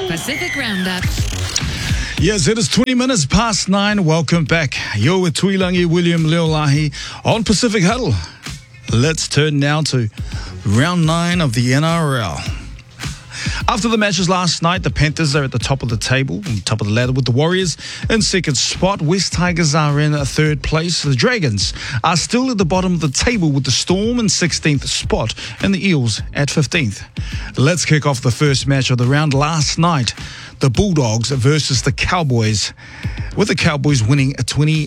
Pacific Roundup. Yes, it is 20 minutes past 9. Welcome back. You're with Tuilangi William Leolahi on Pacific Huddle. Let's turn now to round 9 of the NRL. After the matches last night, the Panthers are at the top of the table, top of the ladder with the Warriors in second spot. West Tigers are in third place. The Dragons are still at the bottom of the table with the Storm in 16th spot and the Eels at 15th. Let's kick off the first match of the round last night. The Bulldogs versus the Cowboys, with the Cowboys winning 20